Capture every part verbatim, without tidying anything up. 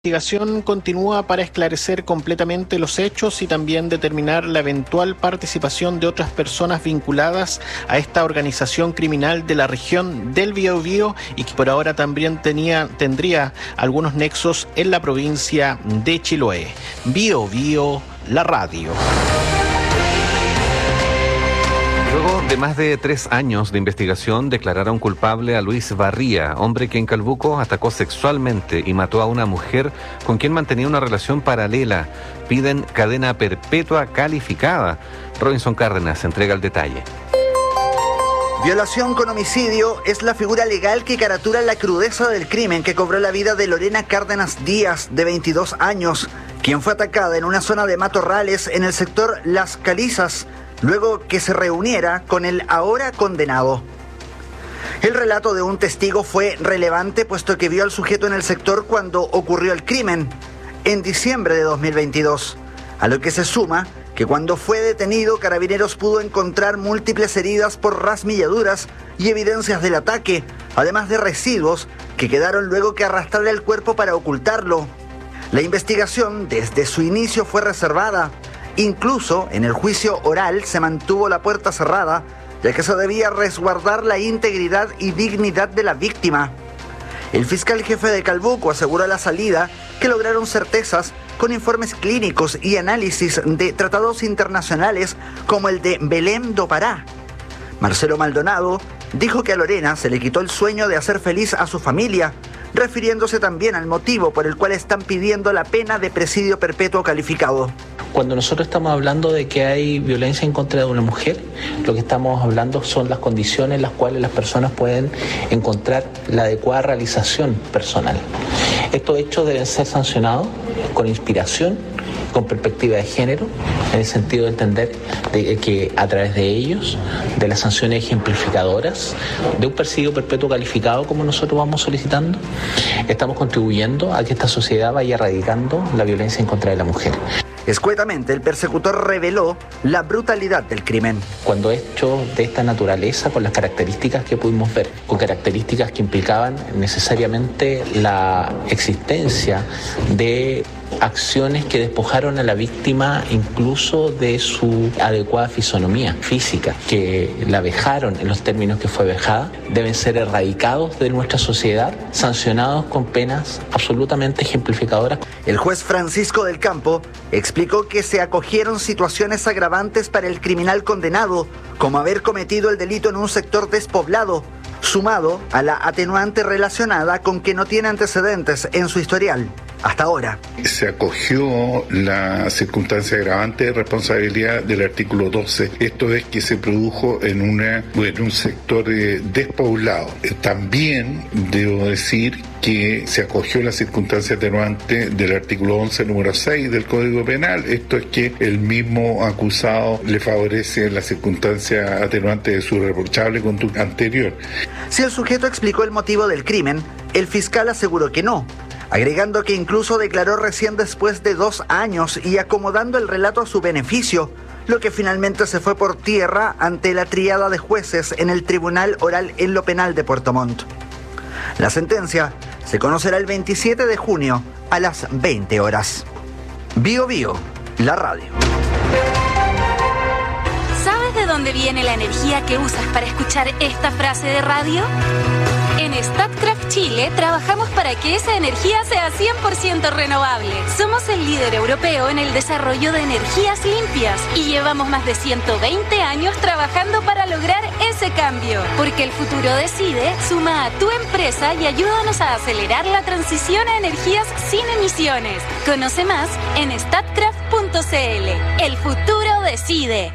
La investigación continúa para esclarecer completamente los hechos y también determinar la eventual participación de otras personas vinculadas a esta organización criminal de la región del Biobío y que por ahora también tenía, tendría algunos nexos en la provincia de Chiloé. Biobío, la radio. Luego de más de tres años de investigación, declararon culpable a Luis Barría, hombre que en Calbuco atacó sexualmente y mató a una mujer con quien mantenía una relación paralela. Piden cadena perpetua calificada. Robinson Cárdenas entrega el detalle. Violación con homicidio es la figura legal que caratura la crudeza del crimen que cobró la vida de Lorena Cárdenas Díaz, de veintidós años, quien fue atacada en una zona de matorrales en el sector Las Calizas, luego que se reuniera con el ahora condenado. El relato de un testigo fue relevante puesto que vio al sujeto en el sector cuando ocurrió el crimen, en diciembre de dos mil veintidós, a lo que se suma que cuando fue detenido, Carabineros pudo encontrar múltiples heridas por rasmilladuras y evidencias del ataque, además de residuos que quedaron luego que arrastrara el cuerpo para ocultarlo. La investigación desde su inicio fue reservada. Incluso en el juicio oral se mantuvo la puerta cerrada, ya que se debía resguardar la integridad y dignidad de la víctima. El fiscal jefe de Calbuco aseguró a la salida que lograron certezas con informes clínicos y análisis de tratados internacionales como el de Belém do Pará. Marcelo Maldonado dijo que a Lorena se le quitó el sueño de hacer feliz a su familia, refiriéndose también al motivo por el cual están pidiendo la pena de presidio perpetuo calificado. Cuando nosotros estamos hablando de que hay violencia en contra de una mujer, lo que estamos hablando son las condiciones en las cuales las personas pueden encontrar la adecuada realización personal. Estos hechos deben ser sancionados con inspiración, con perspectiva de género, en el sentido de entender de que a través de ellos, de las sanciones ejemplificadoras, de un presidio perpetuo calificado como nosotros vamos solicitando, estamos contribuyendo a que esta sociedad vaya erradicando la violencia en contra de la mujer. Escuetamente, el persecutor reveló la brutalidad del crimen. Cuando hechos de esta naturaleza, con las características que pudimos ver, con características que implicaban necesariamente la existencia de acciones que despojaron a la víctima incluso de su adecuada fisonomía física, que la vejaron en los términos que fue vejada, deben ser erradicados de nuestra sociedad, sancionados con penas absolutamente ejemplificadoras. El juez Francisco del Campo explicó que se acogieron situaciones agravantes para el criminal condenado, como haber cometido el delito en un sector despoblado, sumado a la atenuante relacionada con que no tiene antecedentes en su historial. Hasta ahora. Se acogió la circunstancia agravante de responsabilidad del artículo doce. Esto es que se produjo en, una, en un sector eh, despoblado. Eh, también debo decir que se acogió la circunstancia atenuante del artículo once, número seis del Código Penal. Esto es que el mismo acusado le favorece la circunstancia atenuante de su reprochable conducta anterior. Si el sujeto explicó el motivo del crimen, el fiscal aseguró que no, agregando que incluso declaró recién después de dos años y acomodando el relato a su beneficio, lo que finalmente se fue por tierra ante la tríada de jueces en el Tribunal Oral en lo Penal de Puerto Montt. La sentencia se conocerá el veintisiete de junio a las veinte horas. Biobío, la radio. ¿Sabes de dónde viene la energía que usas para escuchar esta frase de radio? En Statkraft Chile trabajamos para que esa energía sea cien por ciento renovable. Somos el líder europeo en el desarrollo de energías limpias y llevamos más de ciento veinte años trabajando para lograr ese cambio. Porque el futuro decide, suma a tu empresa y ayúdanos a acelerar la transición a energías sin emisiones. Conoce más en statkraft punto c l. El futuro decide.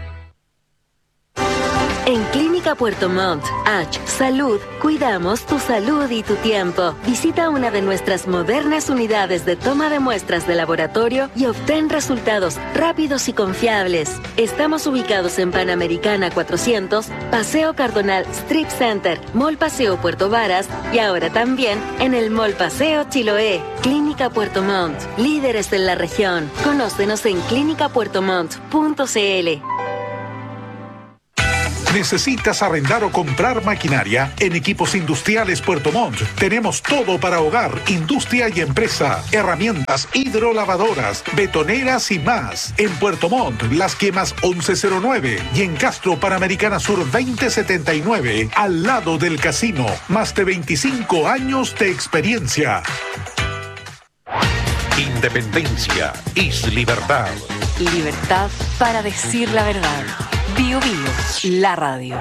En Clínica Puerto Montt, H. Salud, cuidamos tu salud y tu tiempo. Visita una de nuestras modernas unidades de toma de muestras de laboratorio y obtén resultados rápidos y confiables. Estamos ubicados en Panamericana cuatrocientos, Paseo Cardonal Strip Center, Mall Paseo Puerto Varas y ahora también en el Mall Paseo Chiloé. Clínica Puerto Montt, líderes en la región. Conócenos en clínica puerto montt punto c l. ¿Necesitas arrendar o comprar maquinaria? En Equipos Industriales Puerto Montt tenemos todo para hogar, industria y empresa. Herramientas, hidrolavadoras, betoneras y más. En Puerto Montt, Las Quemas once cero nueve y en Castro Panamericana Sur veinte setenta y nueve, al lado del casino. Más de veinticinco años de experiencia. Independencia es libertad. Libertad para decir la verdad. Bio Bio, la radio.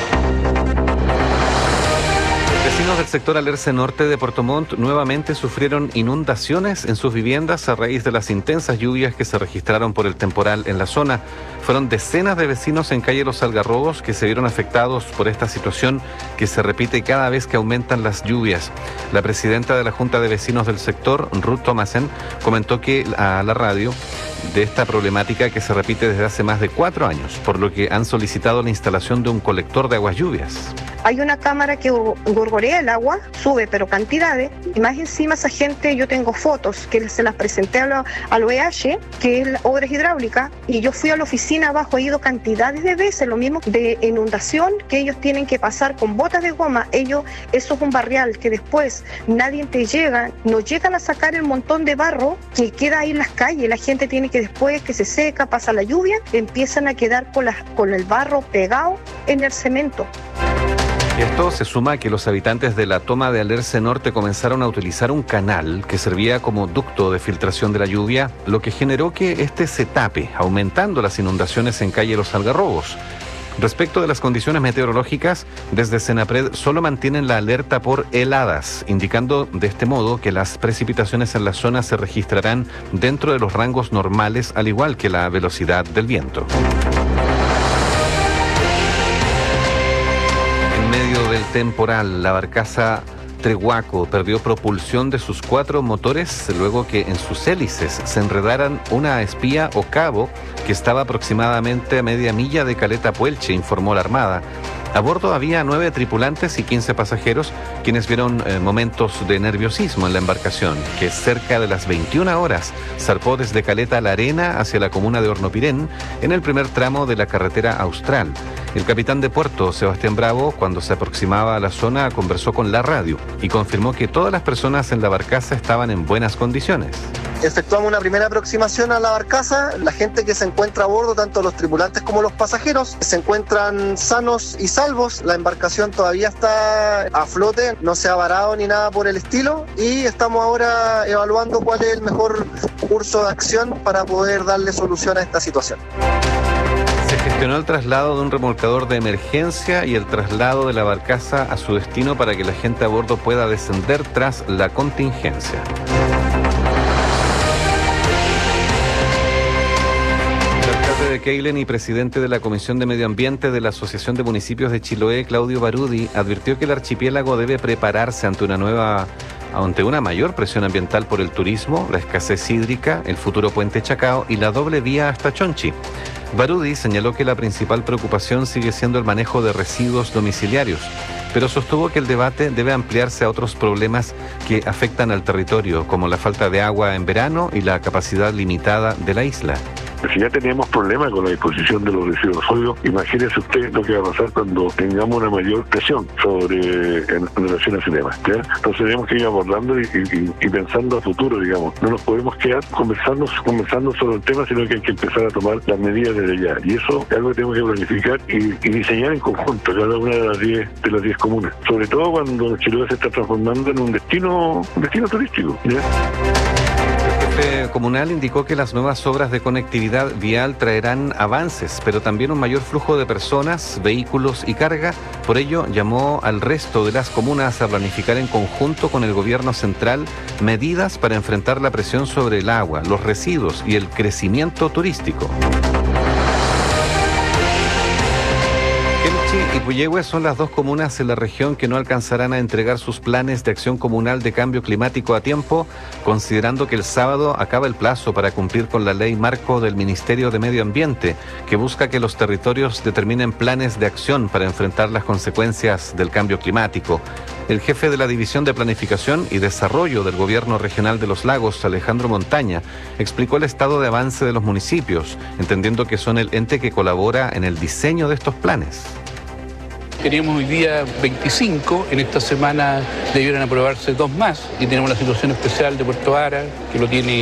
Vecinos del sector Alerce Norte de Puerto Montt nuevamente sufrieron inundaciones en sus viviendas a raíz de las intensas lluvias que se registraron por el temporal en la zona. Fueron decenas de vecinos en calle Los Algarrobos que se vieron afectados por esta situación que se repite cada vez que aumentan las lluvias. La presidenta de la Junta de Vecinos del sector, Ruth Thomasen, comentó que a la radio de esta problemática que se repite desde hace más de cuatro años, por lo que han solicitado la instalación de un colector de aguas lluvias. Hay una cámara que gorgorea el agua, sube pero cantidades, y más encima esa gente, yo tengo fotos que se las presenté a la, al O E H, que es la Obras Hidráulicas, y yo fui a la oficina abajo, he ido cantidades de veces, lo mismo de inundación, que ellos tienen que pasar con botas de goma, ellos, eso es un barrial que después nadie te llega, nos llegan a sacar el montón de barro que queda ahí en las calles, la gente tiene que después que se seca, pasa la lluvia, empiezan a quedar con, la, con el barro pegado en el cemento. Esto se suma a que los habitantes de la toma de Alerce Norte comenzaron a utilizar un canal que servía como ducto de filtración de la lluvia, lo que generó que este se tape, aumentando las inundaciones en calle Los Algarrobos. Respecto de las condiciones meteorológicas, desde Senapred solo mantienen la alerta por heladas, indicando de este modo que las precipitaciones en la zona se registrarán dentro de los rangos normales, al igual que la velocidad del viento. En medio del temporal, la barcaza Trehuaco perdió propulsión de sus cuatro motores luego que en sus hélices se enredaran una espía o cabo que estaba aproximadamente a media milla de Caleta Puelche, informó la Armada. A bordo había nueve tripulantes y quince pasajeros, quienes vieron eh, momentos de nerviosismo en la embarcación, que cerca de las veintiuna horas zarpó desde Caleta La Arena hacia la comuna de Hornopirén, en el primer tramo de la carretera austral. El capitán de puerto, Sebastián Bravo, cuando se aproximaba a la zona, conversó con la radio y confirmó que todas las personas en la barcaza estaban en buenas condiciones. Efectuamos una primera aproximación a la barcaza. La gente que se encuentra a bordo, tanto los tripulantes como los pasajeros, se encuentran sanos y salvos. La embarcación todavía está a flote, no se ha varado ni nada por el estilo, y estamos ahora evaluando cuál es el mejor curso de acción para poder darle solución a esta situación. Se gestionó el traslado de un remolcador de emergencia y el traslado de la barcaza a su destino para que la gente a bordo pueda descender tras la contingencia. De Keilen y presidente de la Comisión de Medio Ambiente de la Asociación de Municipios de Chiloé, Claudio Barudi, advirtió que el archipiélago debe prepararse ante una nueva, ante una mayor presión ambiental por el turismo, la escasez hídrica, el futuro puente Chacao y la doble vía hasta Chonchi. Barudi señaló que la principal preocupación sigue siendo el manejo de residuos domiciliarios, pero sostuvo que el debate debe ampliarse a otros problemas que afectan al territorio, como la falta de agua en verano y la capacidad limitada de la isla. Si ya teníamos problemas con la disposición de los residuos sólidos, imagínese usted lo que va a pasar cuando tengamos una mayor presión sobre en, en relación a ese tema, ¿ya? Entonces tenemos que ir abordando y, y, y pensando a futuro, digamos. No nos podemos quedar conversando, conversando sobre el tema, sino que hay que empezar a tomar las medidas desde ya. Y eso es algo que tenemos que planificar y, y diseñar en conjunto cada una de las diez de las diez comunas. Sobre todo cuando Chiloé se está transformando en un destino, un destino turístico, ¿ya? El jefe comunal indicó que las nuevas obras de conectividad vial traerán avances, pero también un mayor flujo de personas, vehículos y carga. Por ello, llamó al resto de las comunas a planificar en conjunto con el gobierno central medidas para enfrentar la presión sobre el agua, los residuos y el crecimiento turístico. Quemchi y Puyehue son las dos comunas en la región que no alcanzarán a entregar sus planes de acción comunal de cambio climático a tiempo, considerando que el sábado acaba el plazo para cumplir con la ley marco del Ministerio de Medio Ambiente, que busca que los territorios determinen planes de acción para enfrentar las consecuencias del cambio climático. El jefe de la División de Planificación y Desarrollo del Gobierno Regional de los Lagos, Alejandro Montaña, explicó el estado de avance de los municipios, entendiendo que son el ente que colabora en el diseño de estos planes. Tenemos hoy día veinticinco, en esta semana debieron aprobarse dos más y tenemos la situación especial de Puerto Ara, que lo tiene